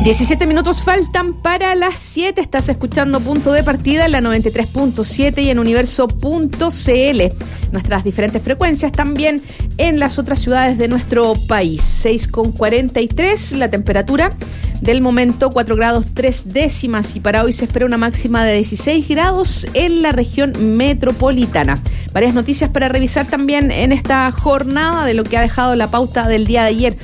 17 minutos faltan para las 7. Estás escuchando Punto de Partida en la 93.7 y en universo.cl. Nuestras diferentes frecuencias también en las otras ciudades de nuestro país. 6,43 la temperatura del momento, 4 grados 3 décimas, y para hoy se espera una máxima de 16 grados en la región metropolitana. Varias noticias para revisar también en esta jornada de lo que ha dejado la pauta del día de ayer.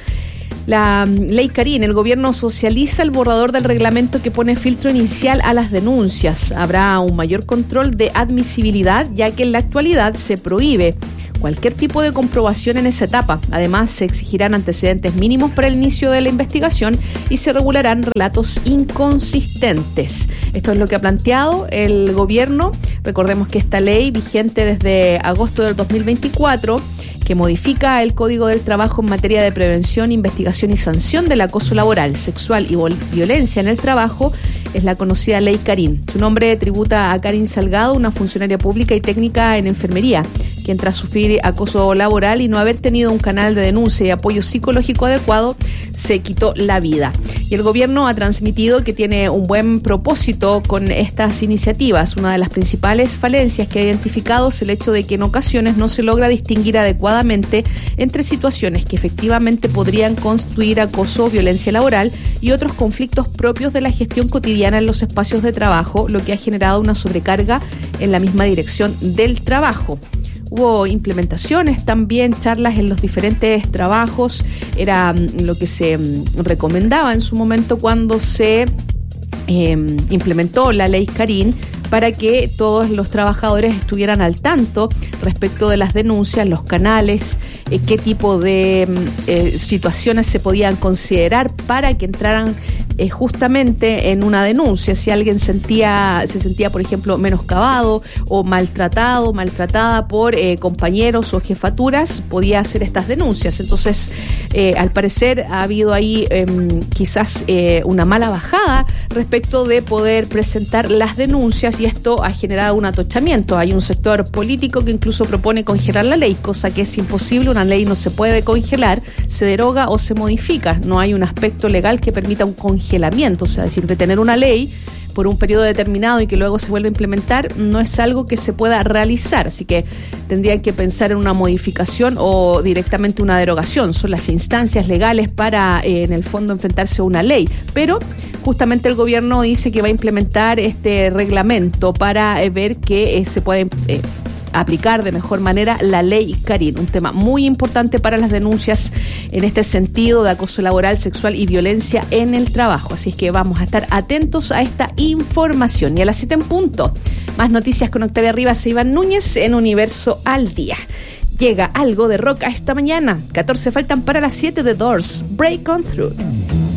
La ley Karin, el gobierno socializa el borrador del reglamento que pone filtro inicial a las denuncias. Habrá un mayor control de admisibilidad, ya que en la actualidad se prohíbe cualquier tipo de comprobación en esa etapa. Además, se exigirán antecedentes mínimos para el inicio de la investigación y se regularán relatos inconsistentes. Esto es lo que ha planteado el gobierno. Recordemos que esta ley, vigente desde agosto del 2024, que modifica el Código del Trabajo en materia de prevención, investigación y sanción del acoso laboral, sexual y violencia en el trabajo, es la conocida Ley Karin. Su nombre tributa a Karin Salgado, una funcionaria pública y técnica en enfermería, quien tras sufrir acoso laboral y no haber tenido un canal de denuncia y apoyo psicológico adecuado, se quitó la vida. Y el gobierno ha transmitido que tiene un buen propósito con estas iniciativas. Una de las principales falencias que ha identificado es el hecho de que en ocasiones no se logra distinguir adecuadamente entre situaciones que efectivamente podrían constituir acoso o violencia laboral y otros conflictos propios de la gestión cotidiana en los espacios de trabajo, lo que ha generado una sobrecarga en la misma dirección del trabajo. Hubo implementaciones también, charlas en los diferentes trabajos. Era lo que se recomendaba en su momento cuando se implementó la ley Karin, para que todos los trabajadores estuvieran al tanto respecto de las denuncias, los canales, qué tipo de situaciones se podían considerar para que entraran justamente en una denuncia. Si alguien se sentía, por ejemplo, menoscabado o maltratada por compañeros o jefaturas, podía hacer estas denuncias. Entonces, al parecer ha habido ahí quizás una mala bajada respecto de poder presentar las denuncias, y esto ha generado un atochamiento. Hay un sector político que incluso propone congelar la ley, cosa que es imposible. Una ley no se puede congelar, se deroga o se modifica. No hay un aspecto legal que permita un congelamiento, o sea, es decir, detener una ley por un periodo determinado y que luego se vuelva a implementar no es algo que se pueda realizar, así que tendrían que pensar en una modificación o directamente una derogación. Son las instancias legales para, en el fondo, enfrentarse a una ley, pero justamente el gobierno dice que va a implementar este reglamento para ver que se puede aplicar de mejor manera la ley Karin, un tema muy importante para las denuncias en este sentido de acoso laboral, sexual y violencia en el trabajo. Así es que vamos a estar atentos a esta información. Y a las 7 en punto, más noticias con Octavia Rivas e Iván Núñez en Universo al Día. Llega algo de rock a esta mañana. 14 faltan para las 7 de Doors. Break On Through.